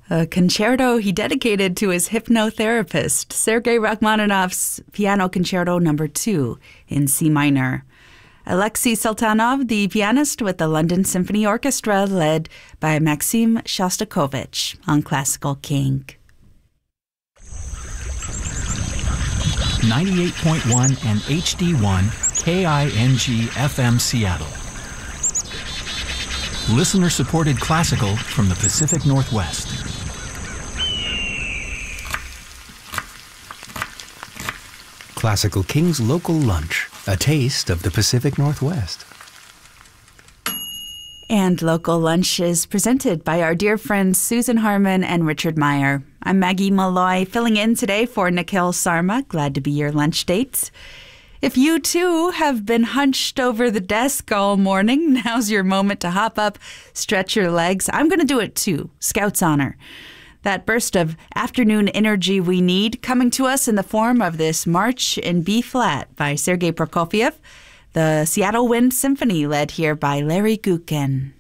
A concerto he dedicated to his hypnotherapist, Sergei Rachmaninoff's Piano Concerto No. 2 in C minor. Alexei Sultanov, the pianist with the London Symphony Orchestra, led by Maxim Shostakovich on Classical King. 98.1 and HD1 KING FM Seattle. Listener-supported classical from the Pacific Northwest. Classical King's Local Lunch, a taste of the Pacific Northwest. And Local Lunch is presented by our dear friends Susan Harmon and Richard Meyer. I'm Maggie Malloy, filling in today for Nikhil Sarma. Glad to be your lunch date. If you, too, have been hunched over the desk all morning, now's your moment to hop up, stretch your legs. I'm going to do it, too. Scout's honor. That burst of afternoon energy we need coming to us in the form of this March in B-flat by Sergei Prokofiev, the Seattle Wind Symphony led here by Larry Gukin.